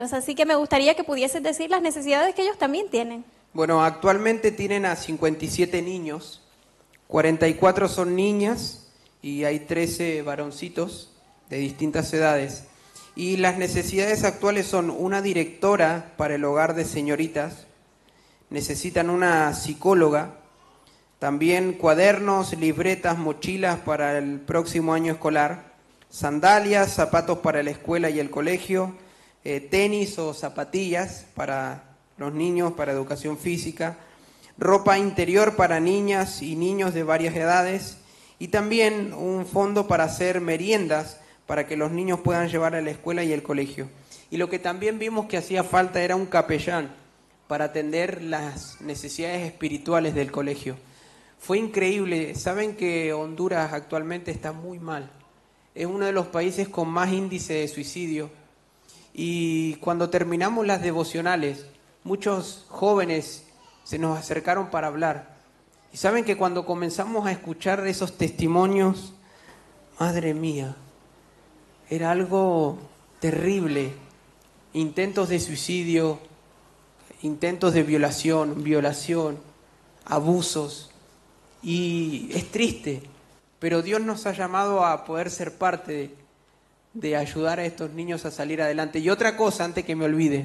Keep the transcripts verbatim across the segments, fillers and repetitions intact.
Así que me gustaría que pudieses decir las necesidades que ellos también tienen. Bueno, actualmente tienen a cincuenta y siete niños, cuarenta y cuatro son niñas y hay trece varoncitos de distintas edades. Y las necesidades actuales son una directora para el hogar de señoritas, necesitan una psicóloga, también cuadernos, libretas, mochilas para el próximo año escolar, sandalias, zapatos para la escuela y el colegio, eh, tenis o zapatillas para los niños, para educación física, ropa interior para niñas y niños de varias edades y también un fondo para hacer meriendas para que los niños puedan llevar a la escuela y el colegio. Y lo que también vimos que hacía falta era un capellán para atender las necesidades espirituales del colegio. Fue increíble. Saben que Honduras actualmente está muy mal. Es uno de los países con más índice de suicidio. Y cuando terminamos las devocionales, muchos jóvenes se nos acercaron para hablar. Y saben que cuando comenzamos a escuchar esos testimonios, madre mía, era algo terrible. Intentos de suicidio, intentos de violación, violación, abusos. Y es triste, pero Dios nos ha llamado a poder ser parte de, de ayudar a estos niños a salir adelante. Y otra cosa, antes que me olvide,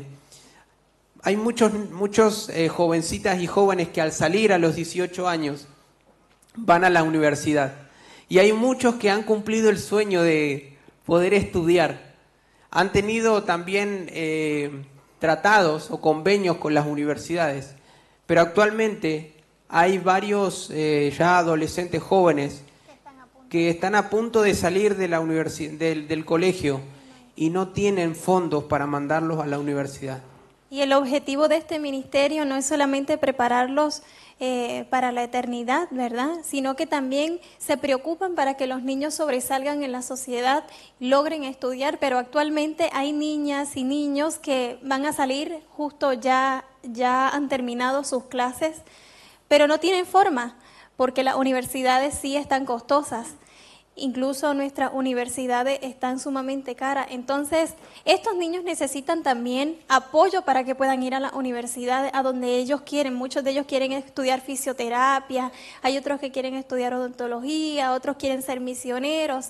hay muchos, muchos eh, jovencitas y jóvenes que al salir a los dieciocho años van a la universidad. Y hay muchos que han cumplido el sueño de poder estudiar. Han tenido también eh, tratados o convenios con las universidades, pero actualmente hay varios eh, ya adolescentes jóvenes que están a punto de salir de la universi- del, del colegio y no tienen fondos para mandarlos a la universidad. Y el objetivo de este ministerio no es solamente prepararlos eh, para la eternidad, ¿verdad? Sino que también se preocupan para que los niños sobresalgan en la sociedad, logren estudiar, pero actualmente hay niñas y niños que van a salir justo ya, ya han terminado sus clases, pero no tienen forma, porque las universidades sí están costosas. Incluso nuestras universidades están sumamente caras. Entonces, estos niños necesitan también apoyo para que puedan ir a las universidades a donde ellos quieren. Muchos de ellos quieren estudiar fisioterapia, hay otros que quieren estudiar odontología, otros quieren ser misioneros.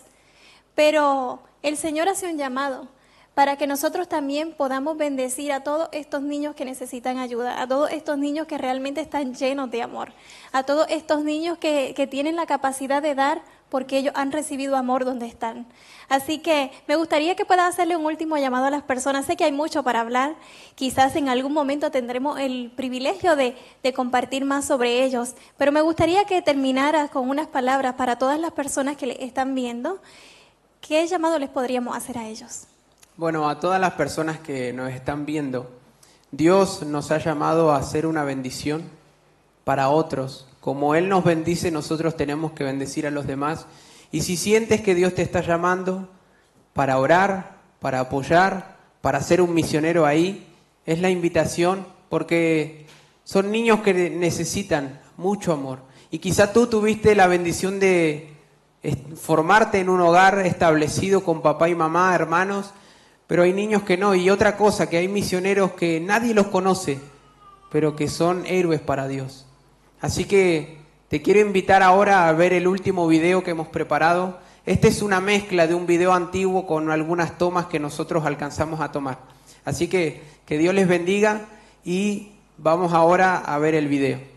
Pero el Señor hace un llamado para que nosotros también podamos bendecir a todos estos niños que necesitan ayuda, a todos estos niños que realmente están llenos de amor, a todos estos niños que, que tienen la capacidad de dar porque ellos han recibido amor donde están. Así que me gustaría que puedas hacerle un último llamado a las personas. Sé que hay mucho para hablar, quizás en algún momento tendremos el privilegio de, de compartir más sobre ellos, pero me gustaría que terminaras con unas palabras para todas las personas que le están viendo. ¿Qué llamado les podríamos hacer a ellos? Bueno, a todas las personas que nos están viendo, Dios nos ha llamado a hacer una bendición para otros. Como Él nos bendice, nosotros tenemos que bendecir a los demás. Y si sientes que Dios te está llamando para orar, para apoyar, para ser un misionero ahí, es la invitación, porque son niños que necesitan mucho amor. Y quizá tú tuviste la bendición de formarte en un hogar establecido con papá y mamá, hermanos, pero hay niños que no. Y otra cosa, que hay misioneros que nadie los conoce, pero que son héroes para Dios. Así que te quiero invitar ahora a ver el último video que hemos preparado. Este es una mezcla de un video antiguo con algunas tomas que nosotros alcanzamos a tomar. Así que que Dios les bendiga y vamos ahora a ver el video.